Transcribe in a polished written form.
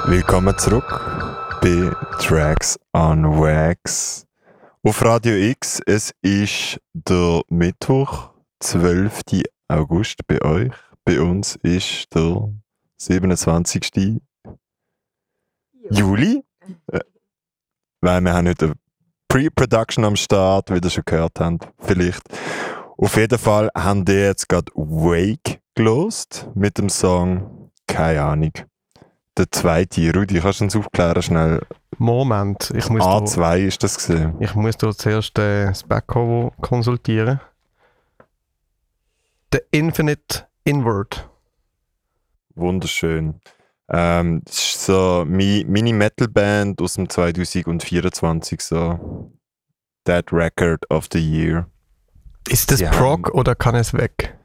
Willkommen zurück bei Tracks on Wax auf Radio X. Es ist der Mittwoch, 12. August bei euch. Bei uns ist der 27. Juli. Weil wir haben heute eine Pre-Production am Start, wie ihr schon gehört habt, vielleicht. Auf jeden Fall haben die jetzt gerade Wake gelost mit dem Song, keine Ahnung. Der zweite, Rudi, kannst du uns aufklären schnell? Moment, A2 ist das gesehen. Ich muss da zuerst das Backcover konsultieren. The Infinite Inward. Wunderschön. Das ist so meine Metal-Band aus dem 2024, so That Record of the Year. Ist das Prog oder kann es weg?